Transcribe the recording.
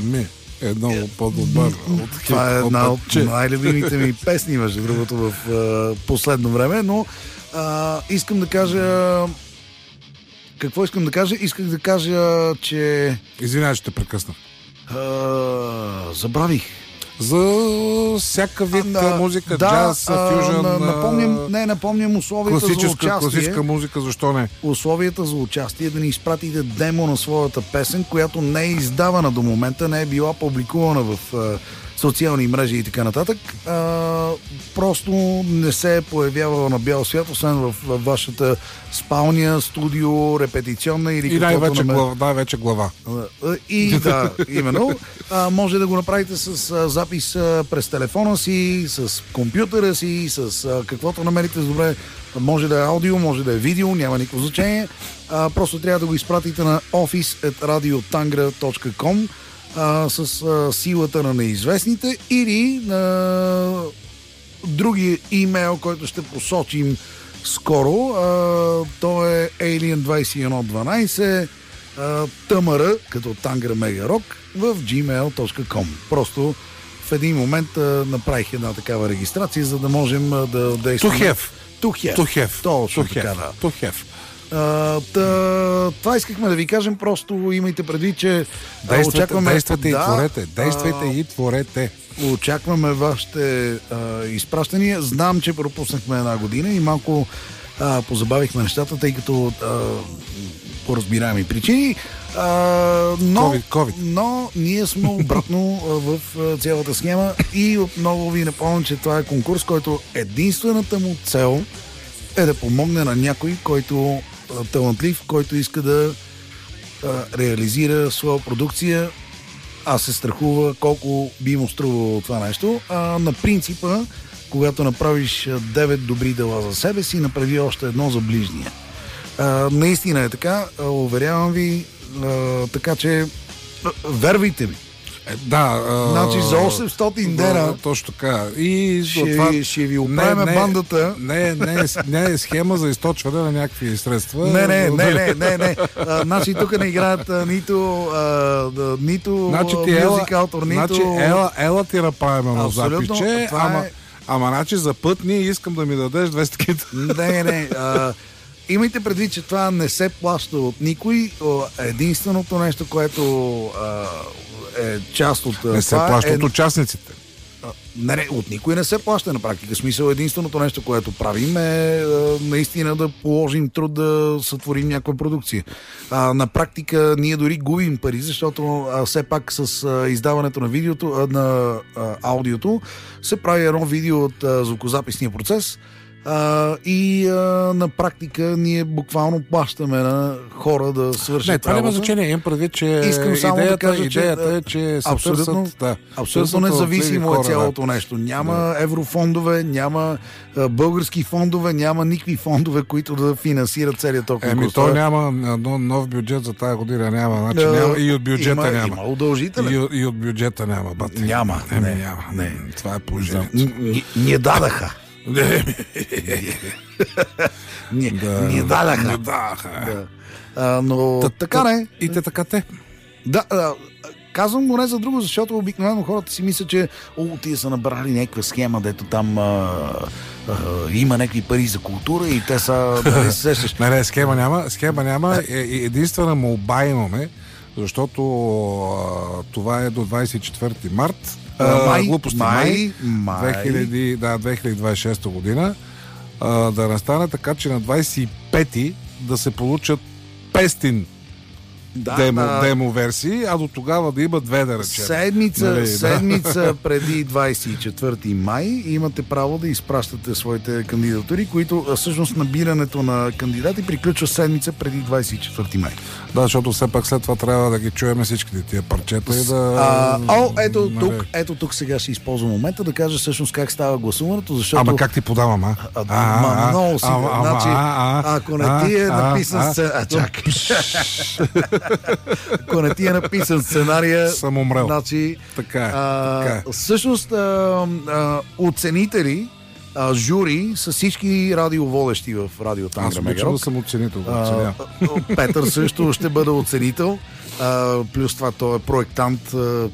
ми е много по-добър от Това е една от най-любимите ми песни, между другото, в последно време, но искам да кажа... Какво искам да кажа? Исках да кажа, че... Извинявай, че те прекъснах. Забравих. За всяка вид музика, джаз, фюжън... Напомням условията за участие. Класическа музика, защо не? Условията за участие да ни изпратите демо на своята песен, която не е издавана до момента, не е била публикувана в социални мрежи и така нататък. Просто не се е появявала на бял свят, освен в вашата спалня, студио, репетиционна или най-вече глава. И да, именно. Може да го направите с запис през телефона си, с компютъра си, с каквото намерите с добре. Може да е аудио, може да е видео, няма никакво значение. Просто трябва да го изпратите на office@radiotangra.com с силата на неизвестните или на другия имейл, който ще посочим скоро. То е alien2112 tmr, като Тангра Мегарок, в gmail.com. Просто в един момент направих една такава регистрация, за да можем да действаме. Тухев. Точно така, да. Тухев. Това искахме да ви кажем, просто имайте предвид, че действайте и творете. Очакваме вашите изпращания. Знам, че пропуснахме една година и малко позабавихме нещата, тъй като по разбираеми причини. Но ние сме обратно в цялата схема и отново ви напомням, че това е конкурс, който единствената му цел е да помогне на някой, който талантлив, който иска да реализира своя продукция. Аз се страхува колко би му струвало това нещо. На принципа, когато направиш 9 добри дела за себе си, направи още едно за ближния. Наистина е така, уверявам ви, така че вервайте ми. Значи за 800 дена точно така. И ще ви оправим бандата. Не е схема за източване на някакви средства. Не. Значи тук не играят нито мюзик автор, нито... Значи ела ти направим на записче, ама значи за път ние искам да ми дадеш 200 кита. Не. Имайте предвид, че това не се плаща от никой. Единственото нещо, което е част от... Не се плаща от участниците. Не, от никой не се плаща на практика. Смисъл, единственото нещо, което правим е наистина да положим труд да сътворим някаква продукция. На практика ние дори губим пари, защото все пак с издаването на видеото, на аудиото, се прави едно видео от звукозаписния процес, и на практика ние буквално плащаме на хора да свършат. Не, това няма значение. Имам предвид, че идеята е, че се абсолютно независимо е цялото нещо. Няма еврофондове, няма български фондове, няма никакви фондове, които да финансират целият този конкурс. То няма нов бюджет за тази година. Няма. Няма и от бюджета няма. Има удължителен. И от бюджета няма. Няма. Това е положението. Ние дадаха. Ни дадаха. Но така не. И те така те. Да, казвам го не за друго, защото обикновено хората си мислят, че тия са набрали някаква схема, дето там има някакви пари за култура и те са... Не, схема няма. Единствена молба имаме, защото това е до 24 март. Май 2026 година, да настане така, че на 25-ти да се получат 500 демо версии, а до тогава да има 2, да речем. Седмица преди 24 май имате право да изпращате своите кандидатури, които всъщност набирането на кандидати приключва седмица преди 24 май. Да, защото все пак след това трябва да ги чуем всичките тия парчета и да... Ето тук сега ще използвам момента да кажа всъщност как става гласуването, защото... Ама как ти подавам, много си. Значи, ако не ти е написан ако не ти е написан сценария, съм умрел. Значи, така е. Всъщност оценители, жури са всички радиоводещи в Радио Тангра Мегарок. Аз съм оценител. Петър също ще бъде оценител. Плюс това той е проектант